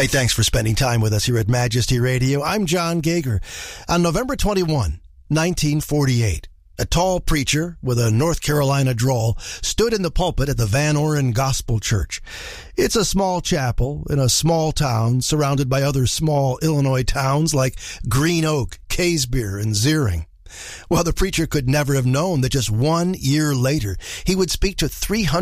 Hey, thanks for spending time with us here at Majesty Radio. I'm John Gager. On November 21, 1948, a tall preacher with a North Carolina drawl stood in the pulpit at the Van Oren Gospel Church. It's a small chapel in a small town surrounded by other small Illinois towns like Green Oak, Casebeer, and Zeering. Well, the preacher could never have known that just 1 year later, he would speak to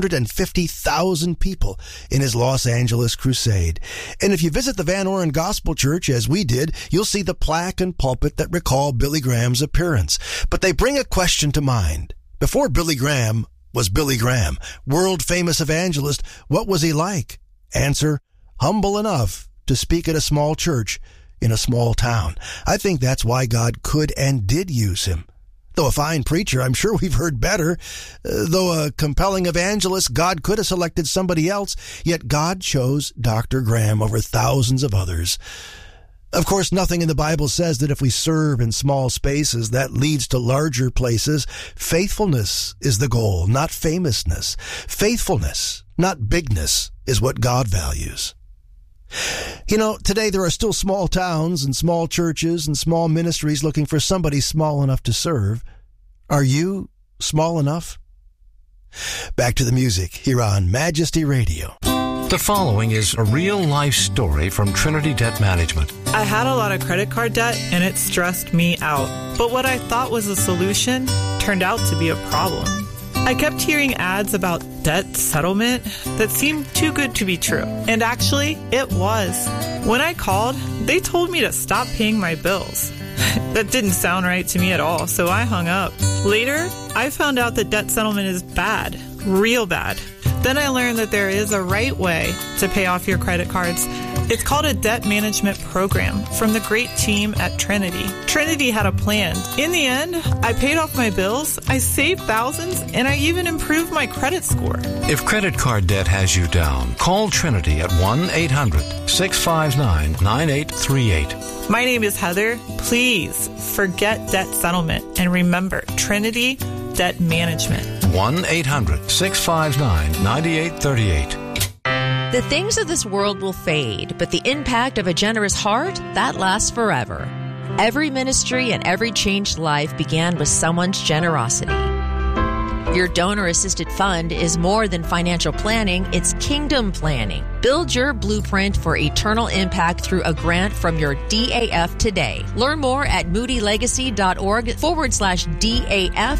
350,000 people in his Los Angeles crusade. And if you visit the Van Oren Gospel Church, as we did, you'll see the plaque and pulpit that recall Billy Graham's appearance. But they bring a question to mind. Before Billy Graham was Billy Graham, world-famous evangelist, what was he like? Answer, humble enough to speak at a small church in a small town. I think that's why God could and did use him. Though a fine preacher, I'm sure we've heard better. Though a compelling evangelist, God could have selected somebody else, yet God chose Dr. Graham over thousands of others. Of course, nothing in the Bible says that if we serve in small spaces, that leads to larger places. Faithfulness is the goal, not famousness. Faithfulness, not bigness, is what God values. You know, today there are still small towns and small churches and small ministries looking for somebody small enough to serve. Are you small enough? Back to the music here on Majesty Radio. The following is a real-life story from Trinity Debt Management. I had a lot of credit card debt, and it stressed me out. But what I thought was a solution turned out to be a problem. I kept hearing ads about debt settlement that seemed too good to be true. And actually, it was. When I called, they told me to stop paying my bills. That didn't sound right to me at all, so I hung up. Later, I found out that debt settlement is bad, real bad. Then I learned that there is a right way to pay off your credit cards. It's called a debt management program from the great team at Trinity. Trinity had a plan. In the end, I paid off my bills, I saved thousands, and I even improved my credit score. If credit card debt has you down, call Trinity at 1-800-659-9838. My name is Heather. Please forget debt settlement and remember Trinity Debt Management. 1-800-659-9838. The things of this world will fade, but the impact of a generous heart, that lasts forever. Every ministry and every changed life began with someone's generosity. Your donor-assisted fund is more than financial planning, it's kingdom planning. Build your blueprint for eternal impact through a grant from your DAF today. Learn more at moodylegacy.org/DAF,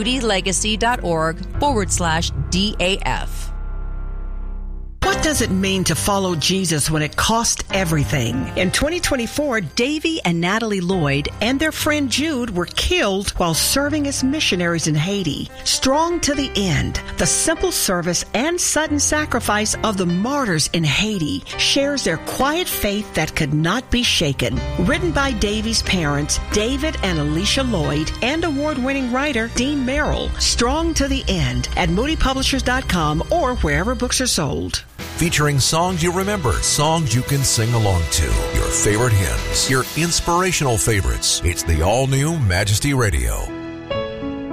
moodylegacy.org/DAF. What does it mean to follow Jesus when it costs everything? In 2024, Davy and Natalie Lloyd and their friend Jude were killed while serving as missionaries in Haiti. Strong to the end, the simple service and sudden sacrifice of the martyrs in Haiti shares their quiet faith that could not be shaken. Written by Davy's parents, David and Alicia Lloyd, and award-winning writer Dean Merrill. Strong to the end at moodypublishers.com or wherever books are sold. Featuring songs you remember, songs you can sing along to, your favorite hymns, your inspirational favorites. It's the all-new Majesty Radio.